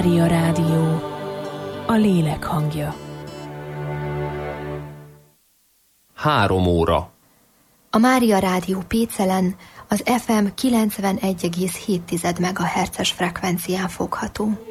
Mária Rádió, a lélek hangja. 3 óra. A Mária Rádió Pécelen az FM 91,7 MHz-es frekvencián fogható.